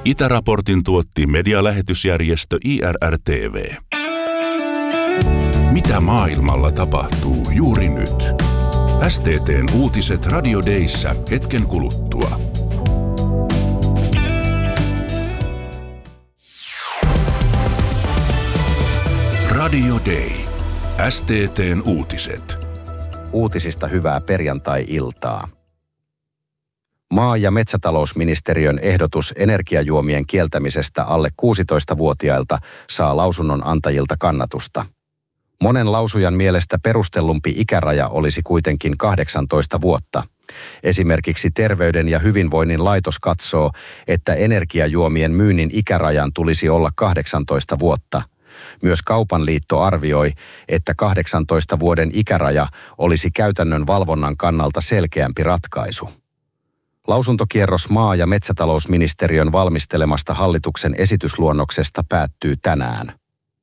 Itäraportin tuotti medialähetysjärjestö IRR-TV. Mitä maailmalla tapahtuu juuri nyt? STT:n uutiset Radio Dayssä hetken kuluttua. Radio Day. STT:n uutiset. Uutisista hyvää perjantai-iltaa. Maa- ja metsätalousministeriön ehdotus energiajuomien kieltämisestä alle 16-vuotiailta saa lausunnon antajilta kannatusta. Monen lausujan mielestä perustellumpi ikäraja olisi kuitenkin 18 vuotta. Esimerkiksi Terveyden ja hyvinvoinnin laitos katsoo, että energiajuomien myynnin ikärajan tulisi olla 18 vuotta. Myös Kaupan liitto arvioi, että 18 vuoden ikäraja olisi käytännön valvonnan kannalta selkeämpi ratkaisu. Lausuntokierros maa- ja metsätalousministeriön valmistelemasta hallituksen esitysluonnoksesta päättyy tänään.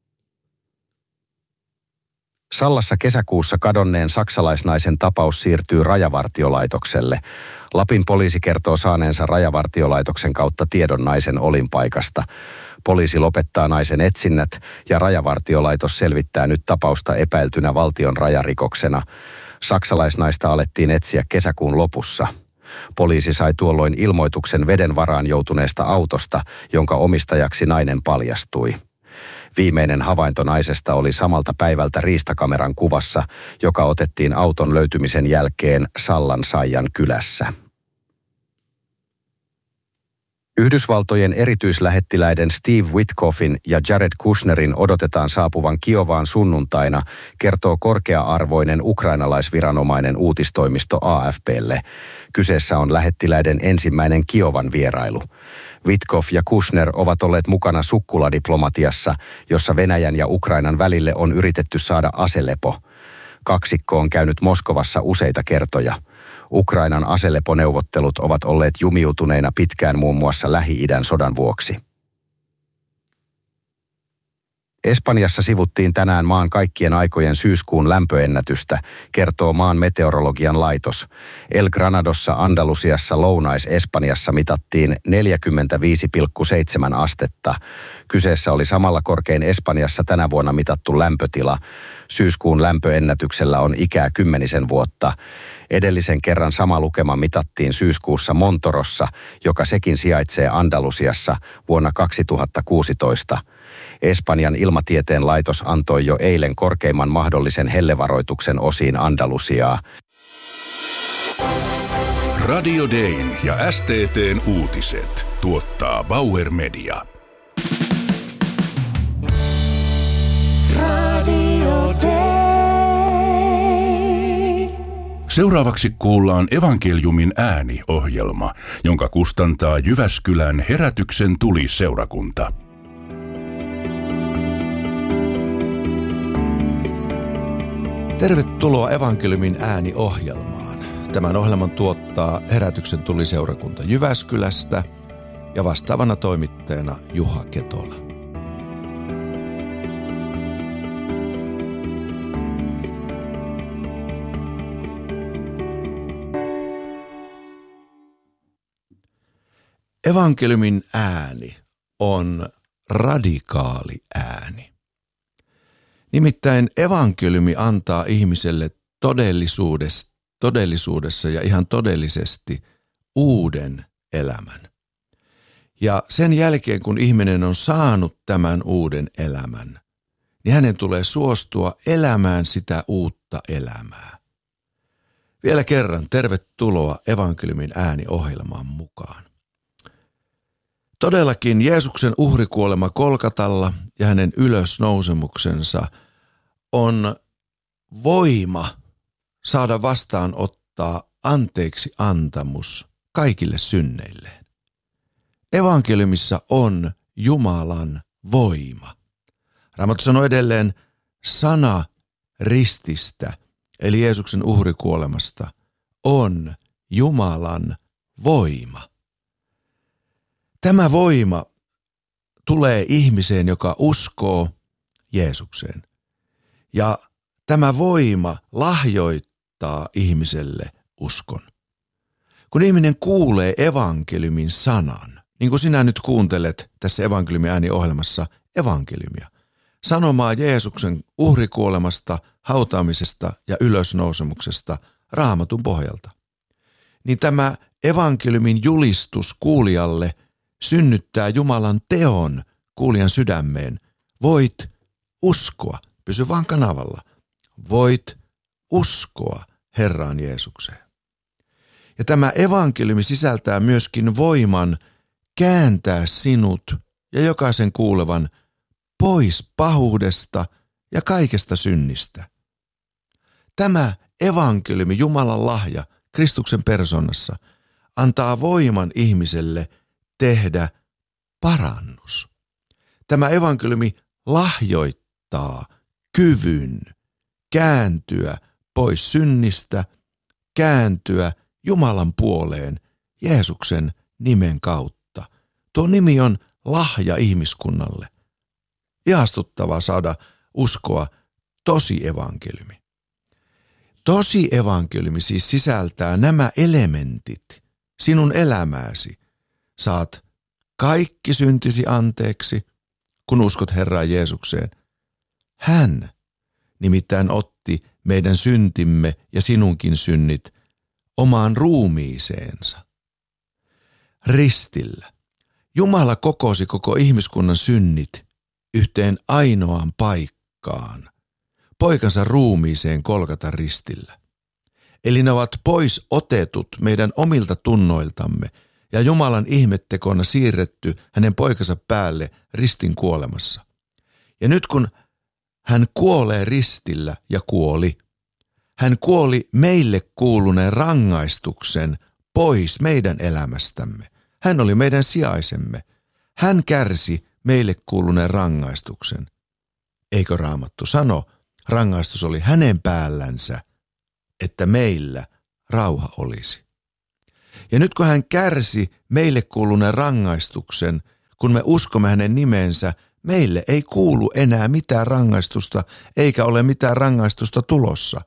Sallassa kesäkuussa kadonneen saksalaisnaisen tapaus siirtyy Rajavartiolaitokselle. Lapin poliisi kertoo saaneensa Rajavartiolaitoksen kautta tiedon naisen olinpaikasta. Poliisi lopettaa naisen etsinnät ja Rajavartiolaitos selvittää nyt tapausta epäiltynä valtion rajarikoksena. Saksalaisnaista alettiin etsiä kesäkuun lopussa. Poliisi sai tuolloin ilmoituksen veden varaan joutuneesta autosta, jonka omistajaksi nainen paljastui. Viimeinen havainto naisesta oli samalta päivältä riistakameran kuvassa, joka otettiin auton löytymisen jälkeen Sallan Saijan kylässä. Yhdysvaltojen erityislähettiläiden Steve Witkoffin ja Jared Kushnerin odotetaan saapuvan Kiovaan sunnuntaina, kertoo korkea-arvoinen ukrainalaisviranomainen uutistoimisto AFP:lle. Kyseessä on lähettiläiden ensimmäinen Kiovan vierailu. Witkoff ja Kushner ovat olleet mukana sukkuladiplomatiassa, jossa Venäjän ja Ukrainan välille on yritetty saada aselepo. Kaksikko on käynyt Moskovassa useita kertoja. Ukrainan aseleponeuvottelut ovat olleet jumiutuneina pitkään muun muassa Lähi-idän sodan vuoksi. Espanjassa sivuttiin tänään maan kaikkien aikojen syyskuun lämpöennätystä, kertoo maan meteorologian laitos. El Granadossa Andalusiassa Lounais-Espanjassa mitattiin 45,7 astetta. Kyseessä oli samalla korkein Espanjassa tänä vuonna mitattu lämpötila. Syyskuun lämpöennätyksellä on ikää 10 vuotta. Edellisen kerran sama lukema mitattiin syyskuussa Montorossa, joka sekin sijaitsee Andalusiassa vuonna 2016. Espanjan ilmatieteen laitos antoi jo eilen korkeimman mahdollisen hellevaroituksen osiin Andalusiaa. Radio Dayn ja STT:n uutiset tuottaa Bauer Media. Radio Day. Seuraavaksi kuullaan Evankeliumin ääni-ohjelma, jonka kustantaa Jyväskylän Herätyksen tuli-seurakunta. Tervetuloa Evankeliumin ääni-ohjelmaan. Tämän ohjelman tuottaa Herätyksen tuli-seurakunta Jyväskylästä ja vastaavana toimittajana Juha Ketola. Evankeliumin ääni on radikaali ääni. Nimittäin evankeliumi antaa ihmiselle todellisuudessa ja ihan todellisesti uuden elämän. Ja sen jälkeen, kun ihminen on saanut tämän uuden elämän, niin hänen tulee suostua elämään sitä uutta elämää. Vielä kerran tervetuloa Evankeliumin ääni-ohjelmaan mukaan. Todellakin Jeesuksen uhrikuolema Kolkatalla ja hänen ylösnousemuksensa on voima saada vastaanottaa anteeksi antamus kaikille synneilleen. Evankeliumissa on Jumalan voima. Raamattu sanoo edelleen sana rististä, eli Jeesuksen uhrikuolemasta, on Jumalan voima. Tämä voima tulee ihmiseen, joka uskoo Jeesukseen. Ja tämä voima lahjoittaa ihmiselle uskon. Kun ihminen kuulee evankeliumin sanan, niin kuin sinä nyt kuuntelet tässä Evankeliumin ääniohjelmassa evankeliumia. Sanomaa Jeesuksen uhrikuolemasta, hautaamisesta ja ylösnousemuksesta Raamatun pohjalta. Niin tämä evankeliumin julistus kuulijalle synnyttää Jumalan teon kuulijan sydämeen. Voit uskoa, pysy vaan kanavalla. Voit uskoa Herraan Jeesukseen. Ja tämä evankeliumi sisältää myöskin voiman kääntää sinut ja jokaisen kuulevan pois pahuudesta ja kaikesta synnistä. Tämä evankeliumi, Jumalan lahja Kristuksen persoonassa, antaa voiman ihmiselle tehdä parannus. Tämä evankeliumi lahjoittaa kyvyn kääntyä pois synnistä, kääntyä Jumalan puoleen Jeesuksen nimen kautta. Tuo nimi on lahja ihmiskunnalle. Ihastuttavaa saada uskoa tosi evankeliumi. Tosi evankeliumi siis sisältää nämä elementit sinun elämääsi. Saat kaikki syntisi anteeksi, kun uskot Herraan Jeesukseen. Hän nimittäin otti meidän syntimme ja sinunkin synnit omaan ruumiiseensa. Ristillä Jumala kokosi koko ihmiskunnan synnit yhteen ainoaan paikkaan, poikansa ruumiiseen Golgatan ristillä. Eli ne ovat pois otetut meidän omilta tunnoiltamme ja Jumalan ihmettekona siirretty hänen poikansa päälle ristin kuolemassa. Ja nyt kun hän kuolee ristillä ja kuoli, hän kuoli meille kuuluneen rangaistuksen pois meidän elämästämme. Hän oli meidän sijaisemme. Hän kärsi meille kuuluneen rangaistuksen. Eikö Raamattu sano, rangaistus oli hänen päällänsä, että meillä rauha olisi. Ja nyt kun hän kärsi meille kuuluneen rangaistuksen, kun me uskomme hänen nimensä, meille ei kuulu enää mitään rangaistusta, eikä ole mitään rangaistusta tulossa.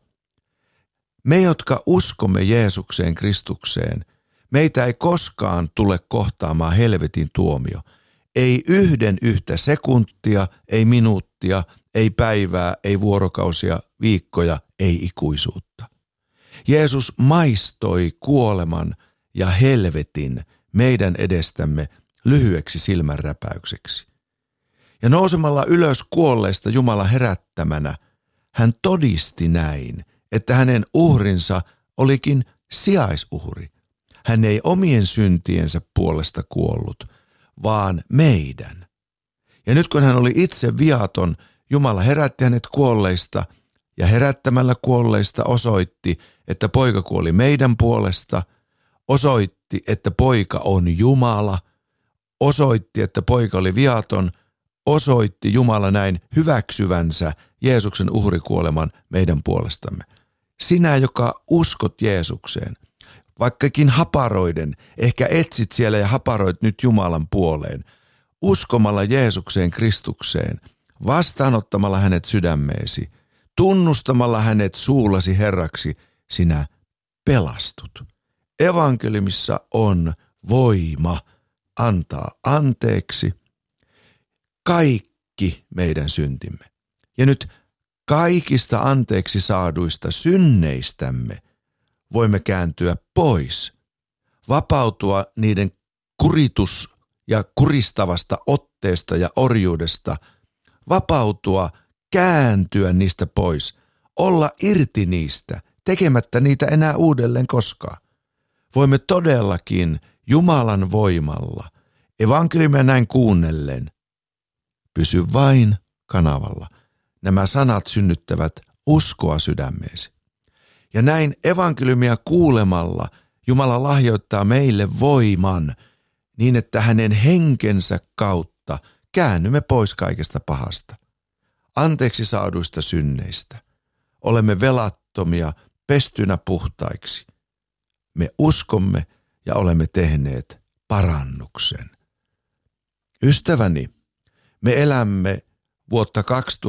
Me, jotka uskomme Jeesukseen Kristukseen, meitä ei koskaan tule kohtaamaan helvetin tuomio. Ei yhden yhtä sekuntia, ei minuuttia, ei päivää, ei vuorokausia, viikkoja, ei ikuisuutta. Jeesus maistoi kuoleman ja helvetin meidän edestämme lyhyeksi silmänräpäykseksi. Ja nousemalla ylös kuolleista Jumalan herättämänä, hän todisti näin, että hänen uhrinsa olikin sijaisuhri. Hän ei omien syntiensä puolesta kuollut, vaan meidän. Ja nyt kun hän oli itse viaton, Jumala herätti hänet kuolleista ja herättämällä kuolleista osoitti, että poika kuoli meidän puolesta, osoitti, että poika on Jumala, osoitti, että poika oli viaton, osoitti Jumala näin hyväksyvänsä Jeesuksen uhrikuoleman meidän puolestamme. Sinä, joka uskot Jeesukseen, vaikkakin haparoiden, ehkä etsit siellä ja haparoit nyt Jumalan puoleen, uskomalla Jeesukseen Kristukseen, vastaanottamalla hänet sydämeesi, tunnustamalla hänet suullasi Herraksi, sinä pelastut. Evankeliumissa on voima antaa anteeksi kaikki meidän syntimme. Ja nyt kaikista anteeksi saaduista synneistämme voimme kääntyä pois, vapautua niiden kuritus- ja kuristavasta otteesta ja orjuudesta, vapautua, kääntyä niistä pois, olla irti niistä, tekemättä niitä enää uudelleen koskaan. Voimme todellakin Jumalan voimalla, evankeliumia näin kuunnellen, pysy vain kanavalla. Nämä sanat synnyttävät uskoa sydämeesi. Ja näin evankeliumia kuulemalla Jumala lahjoittaa meille voiman niin, että hänen henkensä kautta käännymme pois kaikesta pahasta. Anteeksi saaduista synneistä. Olemme velattomia, pestynä puhtaiksi. Me uskomme ja olemme tehneet parannuksen. Ystäväni, me elämme vuotta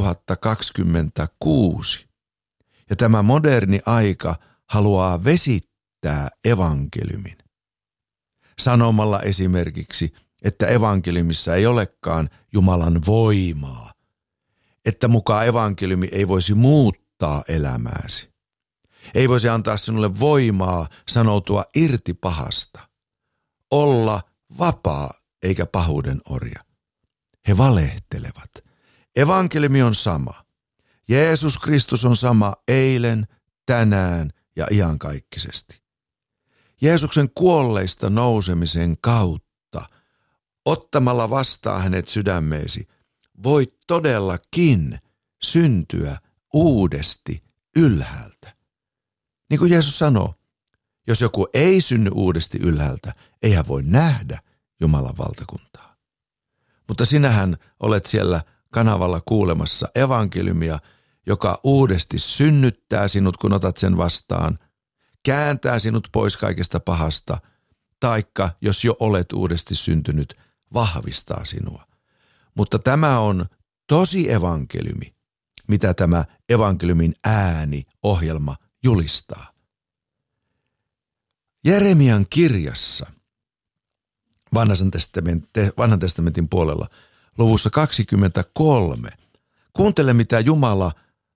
2026 ja tämä moderni aika haluaa vesittää evankeliumin. Sanomalla esimerkiksi, että evankeliumissa ei olekaan Jumalan voimaa, että mukaan evankeliumi ei voisi muuttaa elämääsi. Ei voisi antaa sinulle voimaa sanoutua irti pahasta, olla vapaa eikä pahuuden orja. He valehtelevat. Evankeliumi on sama. Jeesus Kristus on sama eilen, tänään ja iankaikkisesti. Jeesuksen kuolleista nousemisen kautta, ottamalla vastaan hänet sydämeesi, voit todellakin syntyä uudesti ylhäältä. Niin kuin Jeesus sanoo, jos joku ei synny uudesti ylhäältä, ei hän voi nähdä Jumalan valtakuntaa. Mutta sinähän olet siellä kanavalla kuulemassa evankeliumia, joka uudesti synnyttää sinut, kun otat sen vastaan, kääntää sinut pois kaikesta pahasta, taikka jos jo olet uudesti syntynyt, vahvistaa sinua. Mutta tämä on tosi evankeliumi, mitä tämä evankeliumin ääni-ohjelma julistaa. Jeremian kirjassa, vanhan testamentin puolella, luvussa 23, kuuntele mitä Jumala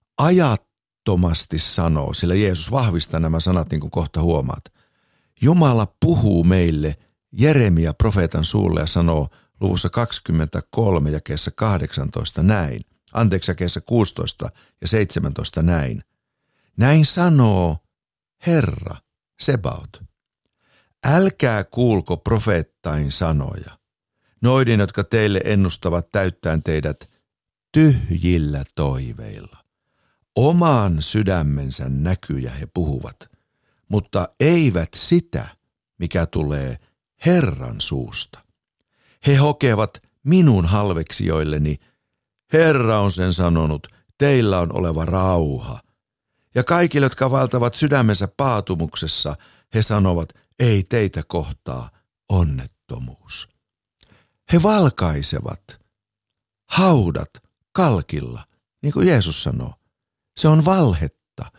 ajattomasti sanoo, sillä Jeesus vahvistaa nämä sanat niin kuin kohta huomaat. Jumala puhuu meille Jeremia profeetan suulla ja sanoo luvussa 23 jakeessa 18 näin, jakeessa 16 ja 17 näin. Näin sanoo Herra Sebaot. Älkää kuulko profeettain sanoja, noiden, jotka teille ennustavat täyttäen teidät tyhjillä toiveilla. Oman sydämensä näkyjä he puhuvat, mutta eivät sitä, mikä tulee Herran suusta. He hokevat minun halveksijoilleni, Herra on sen sanonut, teillä on oleva rauha. Ja kaikille, jotka valtavat sydämensä paatumuksessa, he sanovat, ei teitä kohtaa onnettomuus. He valkaisevat haudat kalkilla, niin kuin Jeesus sanoo. Se on valhetta.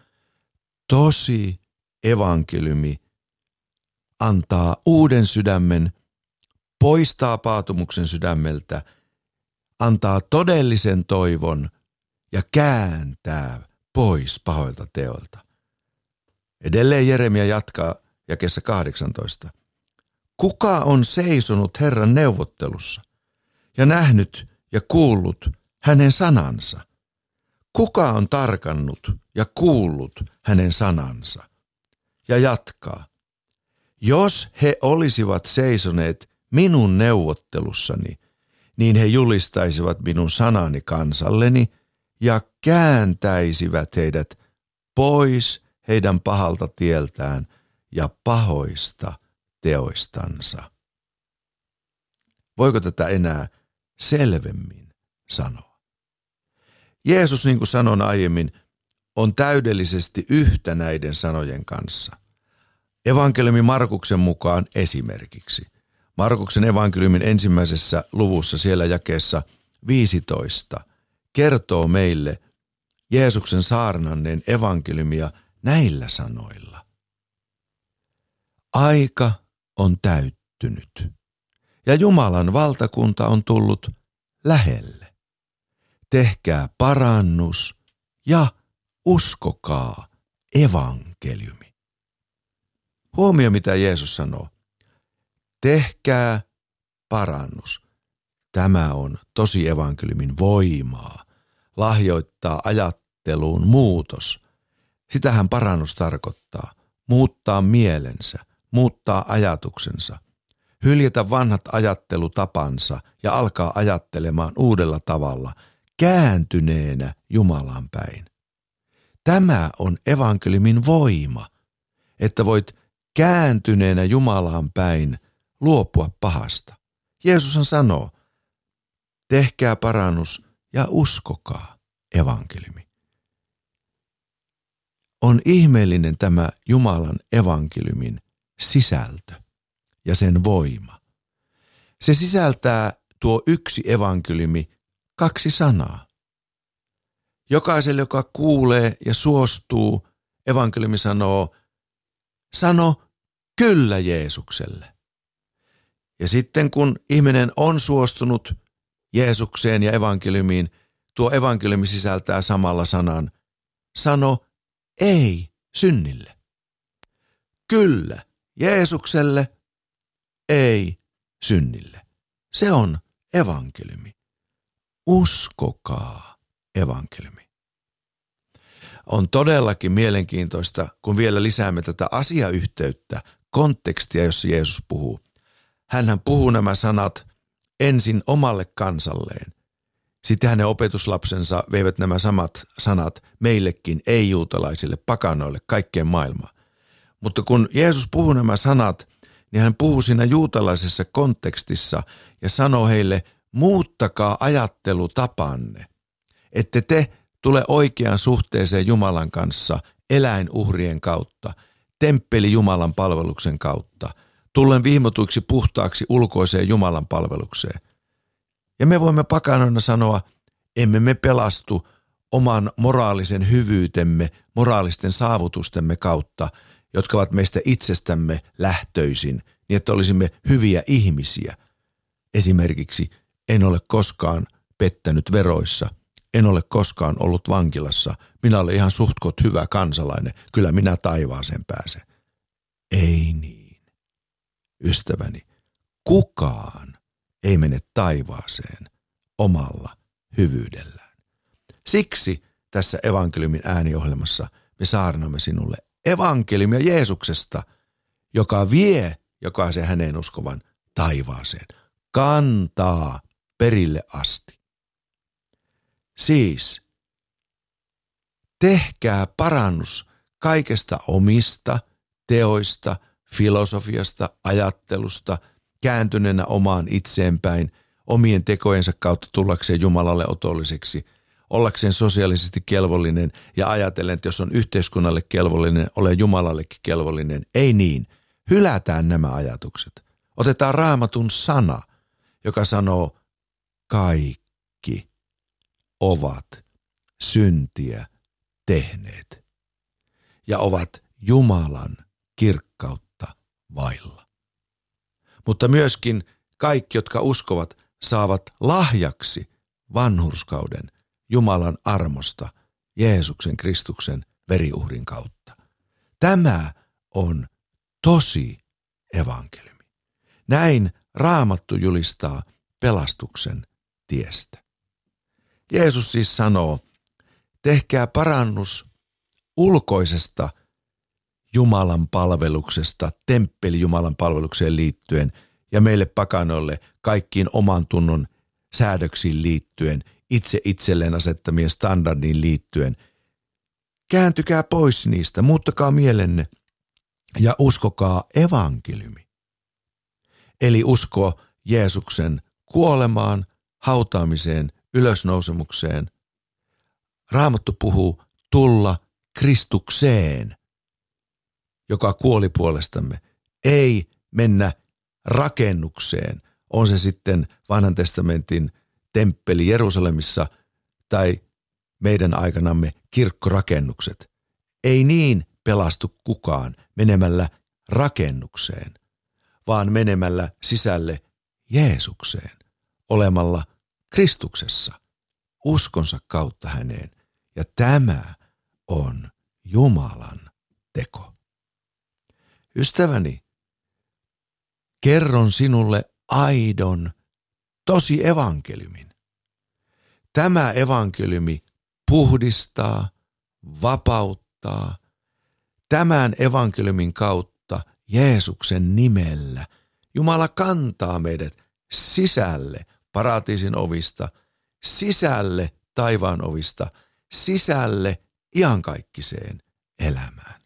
Tosi evankeliumi antaa uuden sydämen, poistaa paatumuksen sydämeltä, antaa todellisen toivon ja kääntää pois pahoilta teoilta. Edelleen Jeremia jatkaa jakeessa 18. Kuka on seisonut Herran neuvottelussa ja nähnyt ja kuullut hänen sanansa? Kuka on tarkannut ja kuullut hänen sanansa? Ja jatkaa. Jos he olisivat seisoneet minun neuvottelussani, niin he julistaisivat minun sanani kansalleni ja kääntäisivät heidät pois heidän pahalta tieltään ja pahoista teoistansa. Voiko tätä enää selvemmin sanoa? Jeesus, niin kuin sanoin aiemmin, on täydellisesti yhtä näiden sanojen kanssa. Evankeliumi Markuksen mukaan esimerkiksi. Markuksen evankeliumin ensimmäisessä luvussa siellä jakeessa 15 kertoo meille Jeesuksen saarnanneen evankeliumia näillä sanoilla. Aika on täyttynyt ja Jumalan valtakunta on tullut lähelle. Tehkää parannus ja uskokaa evankeliumi. Huomio, mitä Jeesus sanoo. Tehkää parannus. Tämä on tosi evankeliumin voimaa. Lahjoittaa ajatteluun muutos. Sitähän parannus tarkoittaa. Muuttaa mielensä, muuttaa ajatuksensa. Hyljätä vanhat ajattelutapansa ja alkaa ajattelemaan uudella tavalla, kääntyneenä Jumalan päin. Tämä on evankeliumin voima, että voit kääntyneenä Jumalaan päin luopua pahasta. Jeesushan sanoo, tehkää parannus ja uskokaa evankeliumi. On ihmeellinen tämä Jumalan evankeliumin sisältö ja sen voima. Se sisältää tuo yksi evankeliumi 2 sanaa. Jokaiselle, joka kuulee ja suostuu, evankeliumi sanoo, sano kyllä Jeesukselle. Ja sitten kun ihminen on suostunut Jeesukseen ja evankeliumiin, tuo evankeliumi sisältää samalla sanan, sano ei synnille. Kyllä Jeesukselle, ei synnille. Se on evankeliumi. Uskokaa evankeliumi. On todellakin mielenkiintoista, kun vielä lisäämme tätä asiayhteyttä, kontekstia, jossa Jeesus puhuu. Hänhän puhuu nämä sanat ensin omalle kansalleen. Sitten hänen opetuslapsensa veivät nämä samat sanat meillekin, ei-juutalaisille, pakanoille, kaikkeen maailmaan. Mutta kun Jeesus puhuu nämä sanat, niin hän puhuu siinä juutalaisessa kontekstissa ja sanoo heille, muuttakaa ajattelutapanne, ette te tule oikeaan suhteeseen Jumalan kanssa eläinuhrien kautta, temppeli Jumalan palveluksen kautta, tullen vihmotuiksi puhtaaksi ulkoiseen Jumalan palvelukseen. Ja me voimme pakanoina sanoa, emme me pelastu oman moraalisen hyvyytemme, moraalisten saavutustemme kautta, jotka ovat meistä itsestämme lähtöisin, niin että olisimme hyviä ihmisiä. Esimerkiksi en ole koskaan pettänyt veroissa, en ole koskaan ollut vankilassa, minä olen ihan suhtkot hyvä kansalainen, kyllä minä taivaaseen pääsen. Ei niin, ystäväni, kukaan ei mene taivaaseen omalla hyvyydellään. Siksi tässä evankeliumin ääniohjelmassa me saarnaamme sinulle evankeliumia Jeesuksesta, joka vie jokaisen häneen uskovan taivaaseen, kantaa perille asti. Siis tehkää parannus kaikesta omista teoista, filosofiasta, ajattelusta, kääntyneenä omaan itseenpäin, omien tekojensa kautta tullakseen Jumalalle otolliseksi, ollakseen sosiaalisesti kelvollinen ja ajatellen, että jos on yhteiskunnalle kelvollinen, ole Jumalallekin kelvollinen. Ei niin. Hylätään nämä ajatukset. Otetaan Raamatun sana, joka sanoo, kaikki ovat syntiä tehneet ja ovat Jumalan kirkkautta vailla. Mutta myöskin kaikki, jotka uskovat, saavat lahjaksi vanhurskauden Jumalan armosta Jeesuksen Kristuksen veriuhrin kautta. Tämä on tosi evankeliumi. Näin Raamattu julistaa pelastuksen tiestä. Jeesus siis sanoo, tehkää parannus ulkoisesta Jumalan palveluksesta, temppeli Jumalan palvelukseen liittyen ja meille pakanoille kaikkiin oman tunnon säädöksiin liittyen, itse itselleen asettamien standardiin liittyen. Kääntykää pois niistä, muuttakaa mielenne ja uskokaa evankeliumi. Eli usko Jeesuksen kuolemaan, hautaamiseen, ylösnousemukseen. Raamattu puhuu tulla Kristukseen, joka kuoli puolestamme. Ei mennä rakennukseen, on se sitten vanhan testamentin temppeli Jerusalemissa tai meidän aikanamme kirkkorakennukset. Ei niin pelastu kukaan menemällä rakennukseen, vaan menemällä sisälle Jeesukseen, olemalla Kristuksessa, uskonsa kautta häneen. Ja tämä on Jumalan teko. Ystäväni, kerron sinulle aidon, tosi evankeliumin. Tämä evankeliumi puhdistaa, vapauttaa. Tämän evankeliumin kautta Jeesuksen nimellä Jumala kantaa meidät sisälle paratiisin ovista, sisälle taivaan ovista, sisälle iankaikkiseen elämään.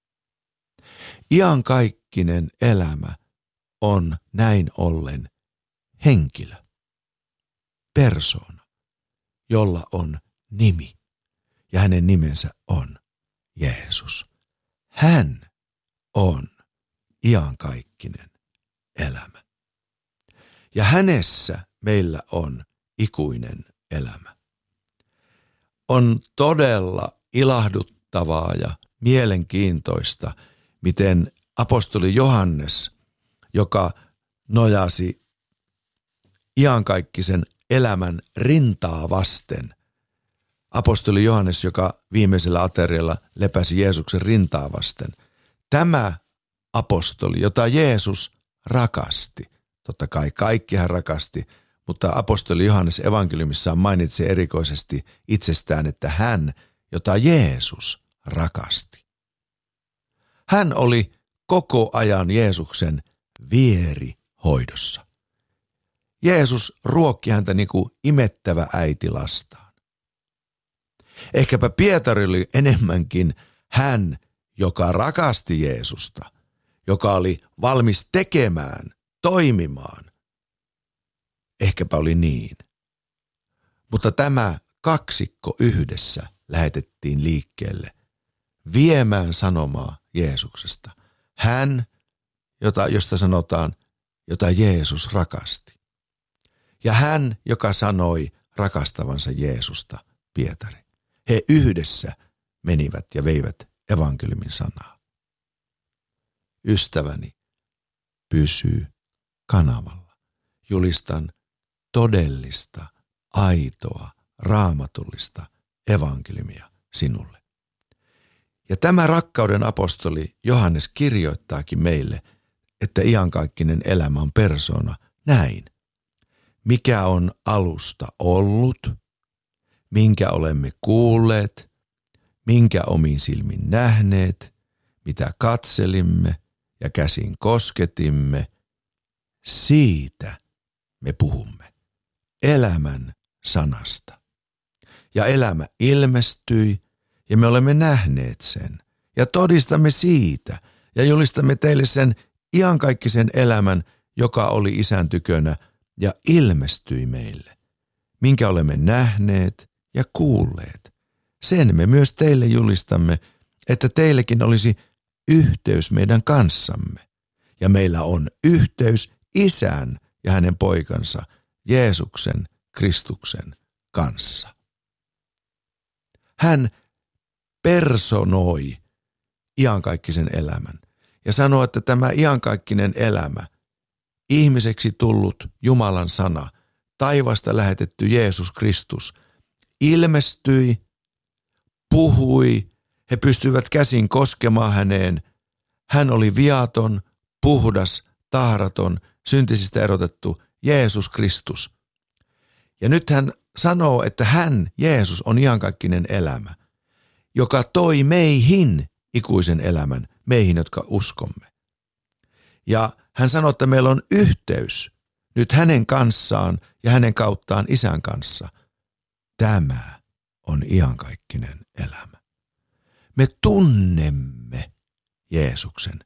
Iankaikkinen elämä on näin ollen henkilö, persoona, jolla on nimi ja hänen nimensä on Jeesus. Hän on iankaikkinen elämä. Ja hänessä meillä on ikuinen elämä. On todella ilahduttavaa ja mielenkiintoista, miten apostoli Johannes, joka nojasi iankaikkisen elämän rintaa vasten. Apostoli Johannes, joka viimeisellä aterialla lepäsi Jeesuksen rintaa vasten. Tämä apostoli, jota Jeesus rakasti, totta kai kaikki hän rakasti, mutta apostoli Johannes evankeliumissaan mainitsee erikoisesti itsestään, että hän, jota Jeesus rakasti. Hän oli koko ajan Jeesuksen vierihoidossa. Jeesus ruokki häntä niin kuin imettävä äiti lastaan. Ehkäpä Pietari oli enemmänkin hän, joka rakasti Jeesusta, joka oli valmis tekemään, toimimaan. Ehkäpä oli niin. Mutta tämä kaksikko yhdessä lähetettiin liikkeelle viemään sanomaa Jeesuksesta. Hän, josta sanotaan, jota Jeesus rakasti. Ja hän, joka sanoi rakastavansa Jeesusta, Pietari. He yhdessä menivät ja veivät evankeliumin sanaa. Ystäväni, pysy kanavalla. Julistan todellista, aitoa, raamatullista evankeliumia sinulle. Ja tämä rakkauden apostoli Johannes kirjoittaakin meille, että iankaikkinen elämä on persoona näin. Mikä on alusta ollut, minkä olemme kuulleet, minkä omin silmin nähneet, mitä katselimme ja käsin kosketimme, siitä me puhumme, elämän sanasta. Ja elämä ilmestyi ja me olemme nähneet sen ja todistamme siitä ja julistamme teille sen iankaikkisen elämän, joka oli Isän tykönä ja ilmestyi meille. Minkä olemme nähneet ja kuulleet. Sen me myös teille julistamme, että teillekin olisi yhteys meidän kanssamme. Ja meillä on yhteys Isän ja hänen poikansa Jeesuksen Kristuksen kanssa. Hän personoi iankaikkisen elämän ja sanoo, että tämä iankaikkinen elämä, ihmiseksi tullut Jumalan sana, taivasta lähetetty Jeesus Kristus, ilmestyi, puhui, he pystyivät käsin koskemaan häneen. Hän oli viaton, puhdas, tahraton, syntisistä erotettu Jeesus Kristus. Ja nyt hän sanoo, että hän, Jeesus, on iankaikkinen elämä, joka toi meihin ikuisen elämän, meihin, jotka uskomme. Ja hän sanoo, että meillä on yhteys nyt hänen kanssaan ja hänen kauttaan Isän kanssa. Tämä on iankaikkinen elämä. Me tunnemme Jeesuksen.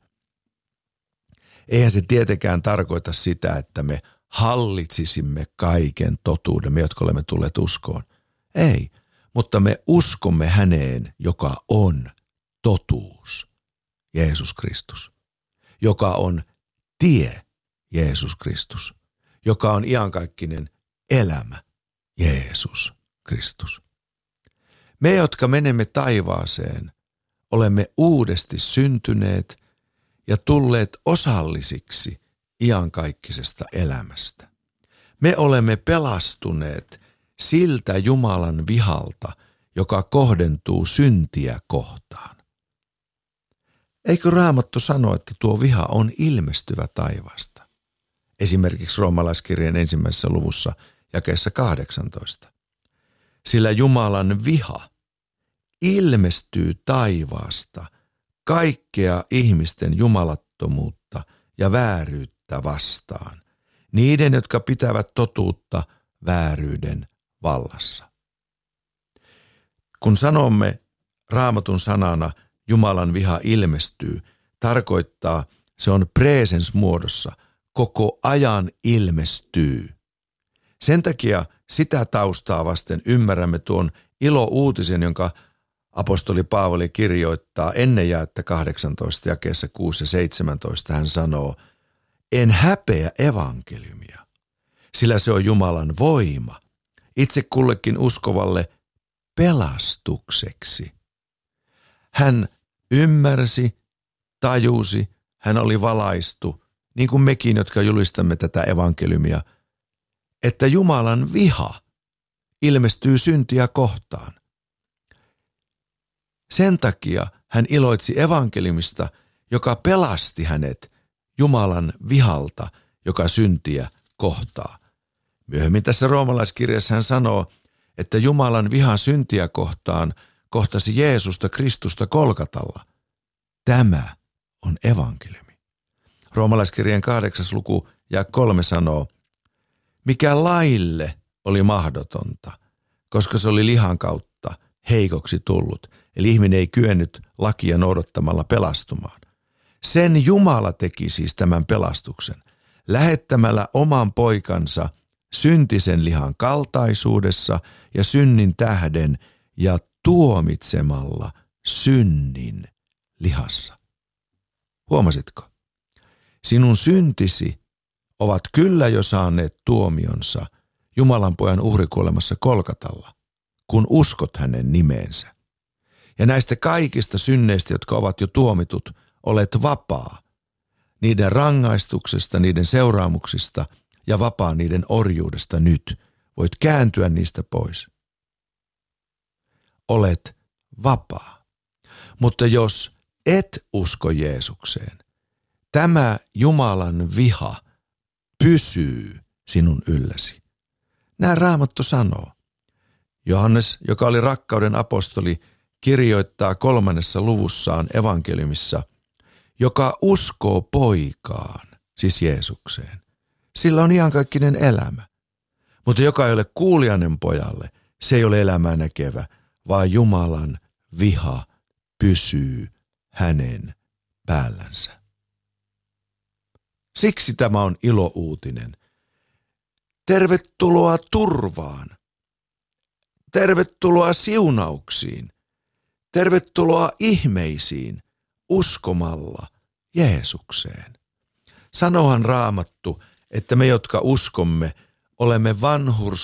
Eihän se tietenkään tarkoita sitä, että me hallitsisimme kaiken totuuden, me jotka olemme tulleet uskoon. Ei, mutta me uskomme häneen, joka on totuus, Jeesus Kristus, joka on tie, Jeesus Kristus, joka on iankaikkinen elämä, Jeesus Kristus. Me, jotka menemme taivaaseen, olemme uudesti syntyneet ja tulleet osallisiksi iankaikkisesta elämästä. Me olemme pelastuneet siltä Jumalan vihalta, joka kohdentuu syntiä kohtaan. Eikö Raamattu sano, että tuo viha on ilmestyvä taivaasta? Esimerkiksi roomalaiskirjeen 1. luvussa jakeessa 18. Sillä Jumalan viha ilmestyy taivaasta kaikkea ihmisten jumalattomuutta ja vääryyttä vastaan, niiden, jotka pitävät totuutta vääryyden vallassa. Kun sanomme Raamatun sanana Jumalan viha ilmestyy, tarkoittaa se on presens muodossa, koko ajan ilmestyy. Sen takia sitä taustaa vasten ymmärrämme tuon ilouutisen, jonka apostoli Paavali kirjoittaa ennen jaetta 18 jakeessa 6 ja 17. Hän sanoo, en häpeä evankeliumia, sillä se on Jumalan voima itse kullekin uskovalle pelastukseksi. Hän ymmärsi, tajusi, hän oli valaistu niin kuin mekin, jotka julistamme tätä evankeliumia, että Jumalan viha ilmestyy syntiä kohtaan. Sen takia hän iloitsi evankeliumista, joka pelasti hänet Jumalan vihalta, joka syntiä kohtaa. Myöhemmin tässä roomalaiskirjassa hän sanoo, että Jumalan viha syntiä kohtaan kohtasi Jeesusta Kristusta Golgatalla. Tämä on evankeliumi. Roomalaiskirjan 8. luku ja 3 sanoo, mikä laille oli mahdotonta, koska se oli lihan kautta heikoksi tullut. Eli ihminen ei kyennyt lakia noudattamalla pelastumaan. Sen Jumala teki siis tämän pelastuksen, lähettämällä oman poikansa syntisen lihan kaltaisuudessa ja synnin tähden ja tuomitsemalla synnin lihassa. Huomasitko? Sinun syntisi ovat kyllä jo saaneet tuomionsa Jumalan pojan uhrikuolemassa Golgatalla, kun uskot hänen nimeensä. Ja näistä kaikista synneistä, jotka ovat jo tuomitut, olet vapaa. Niiden rangaistuksesta, niiden seuraamuksista ja vapaa niiden orjuudesta nyt. Voit kääntyä niistä pois. Olet vapaa. Mutta jos et usko Jeesukseen, tämä Jumalan viha pysyy sinun ylläsi. Näin Raamattu sanoo. Johannes, joka oli rakkauden apostoli, kirjoittaa 3. luvussaan evankeliumissa, joka uskoo poikaan, siis Jeesukseen. Sillä on iankaikkinen elämä. Mutta joka ei ole kuulijainen pojalle, se ei ole elämää näkevä, vaan Jumalan viha pysyy hänen päällänsä. Siksi tämä on ilouutinen. Tervetuloa turvaan. Tervetuloa siunauksiin. Tervetuloa ihmeisiin uskomalla Jeesukseen. Sanohan Raamattu, että me, jotka uskomme, olemme